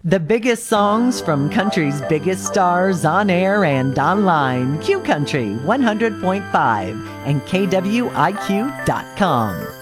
The biggest songs from country's biggest stars on air and online. Q Country 100.5 and KWIQ.com.